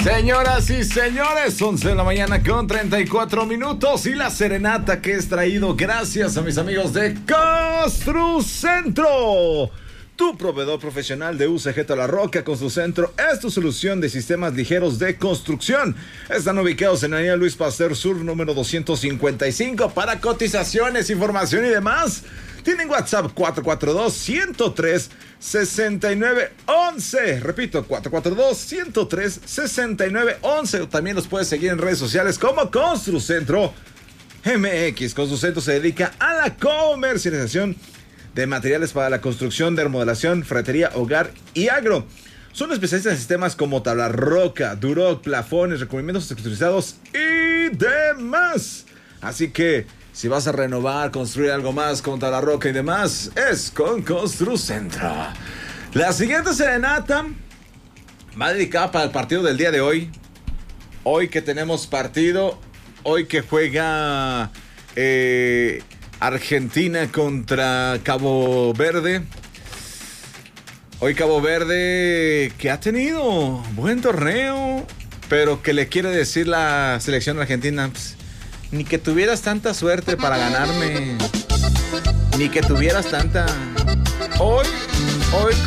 Señoras y señores, 11 de la mañana con 34 minutos y la serenata que es traído gracias a mis amigos de Construcentro. Tu proveedor profesional de UCG La Roca. Construcentro es tu solución de sistemas ligeros de construcción. Están ubicados en la avenida Luis Pasteur Sur, número 255. Para cotizaciones, información y demás, tienen WhatsApp 442-103-6911. Repito, 442-103-6911. También los puedes seguir en redes sociales como Construcentro MX. Construcentro se dedica a la comercialización de materiales para la construcción, de remodelación, ferretería, hogar y agro. Son especialistas en sistemas como tabla roca, duroc, plafones, recubrimientos texturizados y demás. Así que si vas a renovar, construir algo más con tabla roca y demás, es con Construcentro. La siguiente serenata va dedicada para el partido del día de hoy. Hoy que tenemos partido, hoy que juega Argentina contra Cabo Verde. Hoy Cabo Verde que ha tenido buen torneo, pero que le quiere decir la selección argentina, pues, ni que tuvieras tanta suerte para ganarme, ni que tuvieras tanta. Hoy